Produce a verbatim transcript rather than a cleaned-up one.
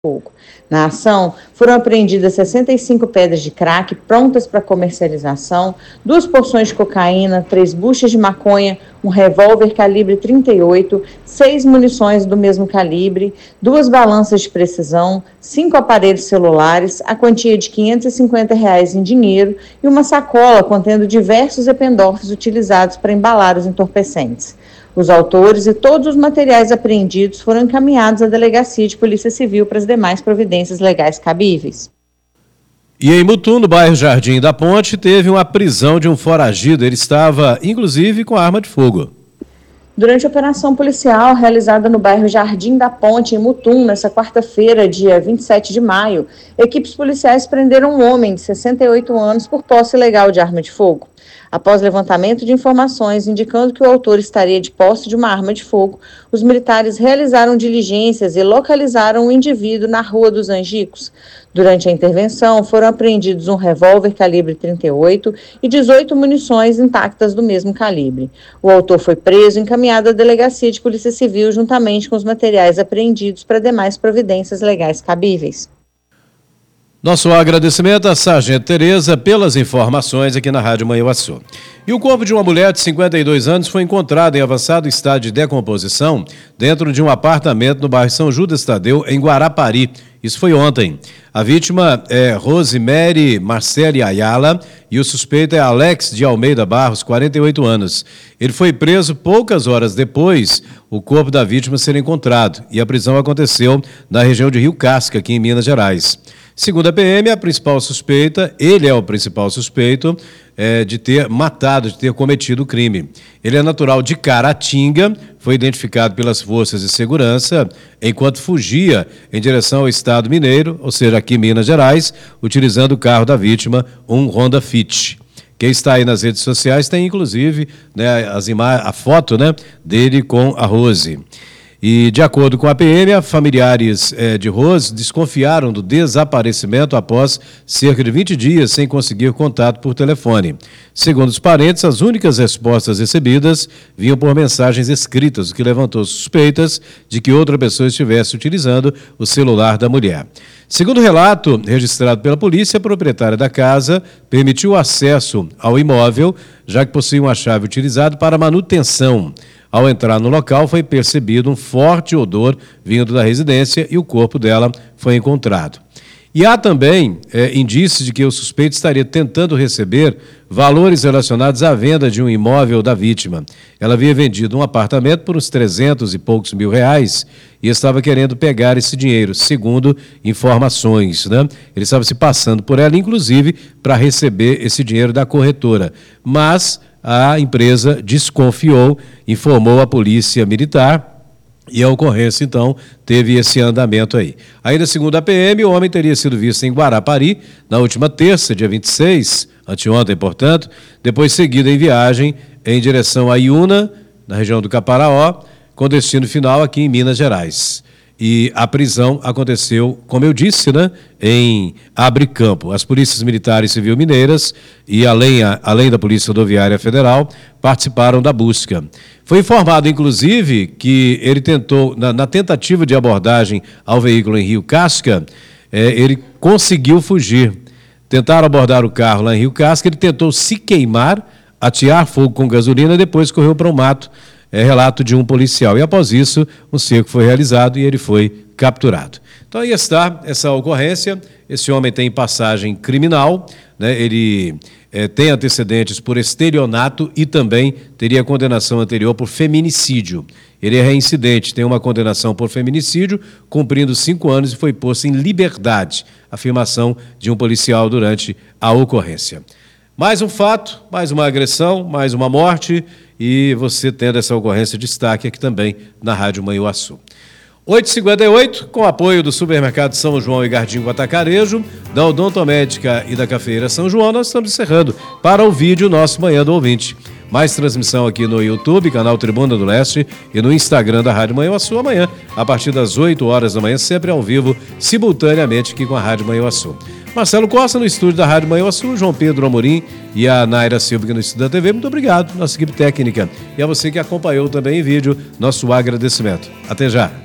Fogo. Na ação, foram apreendidas sessenta e cinco pedras de crack prontas para comercialização, duas porções de cocaína, três buchas de maconha, um revólver calibre trinta e oito, seis munições do mesmo calibre, duas balanças de precisão, cinco aparelhos celulares, a quantia de quinhentos e cinquenta reais em dinheiro e uma sacola contendo diversos ependorfes utilizados para embalar os entorpecentes. Os autores e todos os materiais apreendidos foram encaminhados à Delegacia de Polícia Civil para as demais providências legais cabíveis. E em Mutum, no bairro Jardim da Ponte, teve uma prisão de um foragido. Ele estava, inclusive, com arma de fogo. Durante a operação policial realizada no bairro Jardim da Ponte, em Mutum, nesta quarta-feira, dia vinte e sete de maio, equipes policiais prenderam um homem de sessenta e oito anos por posse ilegal de arma de fogo. Após levantamento de informações indicando que o autor estaria de posse de uma arma de fogo, os militares realizaram diligências e localizaram o indivíduo na Rua dos Angicos. Durante a intervenção, foram apreendidos um revólver calibre trinta e oito e dezoito munições intactas do mesmo calibre. O autor foi preso e encaminhado à Delegacia de Polícia Civil juntamente com os materiais apreendidos para demais providências legais cabíveis. Nosso agradecimento à Sargento Tereza pelas informações aqui na Rádio Manhuaçu. E o corpo de uma mulher de cinquenta e dois anos foi encontrado em avançado estado de decomposição dentro de um apartamento no bairro São Judas Tadeu, em Guarapari. Isso foi ontem. A vítima é Rosemary Marcele Ayala e o suspeito é Alex de Almeida Barros, quarenta e oito anos. Ele foi preso poucas horas depois o corpo da vítima ser encontrado e a prisão aconteceu na região de Rio Casca, aqui em Minas Gerais. Segundo a P M, a principal suspeita, ele é o principal suspeito é, de ter matado, de ter cometido o crime. Ele é natural de Caratinga, foi identificado pelas forças de segurança enquanto fugia em direção ao estado mineiro, ou seja, aqui em Minas Gerais, utilizando o carro da vítima, um Honda Fit. Quem está aí nas redes sociais tem, inclusive, né, as ima- a foto, né, dele com a Rose. E, de acordo com a P M, familiares eh, de Rose desconfiaram do desaparecimento após cerca de vinte dias sem conseguir contato por telefone. Segundo os parentes, as únicas respostas recebidas vinham por mensagens escritas, o que levantou suspeitas de que outra pessoa estivesse utilizando o celular da mulher. Segundo o relato registrado pela polícia, a proprietária da casa permitiu acesso ao imóvel, já que possui uma chave utilizada para manutenção. Ao entrar no local, foi percebido um forte odor vindo da residência e o corpo dela foi encontrado. E há também é, indícios de que o suspeito estaria tentando receber valores relacionados à venda de um imóvel da vítima. Ela havia vendido um apartamento por uns trezentos e poucos mil reais e estava querendo pegar esse dinheiro, segundo informações, né? Ele estava se passando por ela, inclusive, para receber esse dinheiro da corretora. Mas a empresa desconfiou, informou a polícia militar e a ocorrência, então, teve esse andamento aí. Ainda segundo a P M, o homem teria sido visto em Guarapari na última terça, dia vinte e seis, anteontem, portanto, depois seguido em viagem em direção a Iuna, na região do Caparaó, com destino final aqui em Minas Gerais. E a prisão aconteceu, como eu disse, né, em Abricampo. As polícias militares civil mineiras e, além, a, além da Polícia Rodoviária Federal, participaram da busca. Foi informado, inclusive, que ele tentou, na, na tentativa de abordagem ao veículo em Rio Casca, é, ele conseguiu fugir. Tentaram abordar o carro lá em Rio Casca, ele tentou se queimar, atear fogo com gasolina e depois correu para o mato. É relato de um policial. E após isso, um cerco foi realizado e ele foi capturado. Então aí está essa ocorrência. Esse homem tem passagem criminal, né? Ele é, tem antecedentes por estelionato e também teria condenação anterior por feminicídio. Ele é reincidente, tem uma condenação por feminicídio, cumprindo cinco anos e foi posto em liberdade. Afirmação de um policial durante a ocorrência. Mais um fato, mais uma agressão, mais uma morte e você tendo essa ocorrência de destaque aqui também na Rádio Manhuaçu. oito e cinquenta e oito, com apoio do Supermercado São João e Gardinho Atacarejo, da Odontomédica e da Cafeira São João, nós estamos encerrando para o vídeo nosso Manhã do Ouvinte. Mais transmissão aqui no YouTube, canal Tribuna do Leste e no Instagram da Rádio Manhuaçu amanhã, a partir das oito horas da manhã, sempre ao vivo, simultaneamente aqui com a Rádio Manhuaçu. Marcelo Costa no estúdio da Rádio Manhuaçu, João Pedro Amorim e a Naira Silva aqui no estúdio da T V. Muito obrigado, nossa equipe técnica. E a você que acompanhou também em vídeo, nosso agradecimento. Até já.